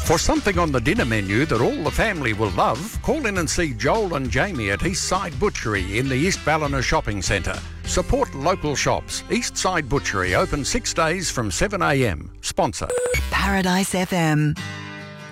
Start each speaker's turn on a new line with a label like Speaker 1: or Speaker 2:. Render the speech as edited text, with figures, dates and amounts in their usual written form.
Speaker 1: For something on the dinner menu that all the family will love, call in and see Joel and Jamie at Eastside Butchery in the East Ballina Shopping Centre. Support local shops. Eastside Butchery open 6 days from 7 a.m. Sponsor.
Speaker 2: Paradise FM.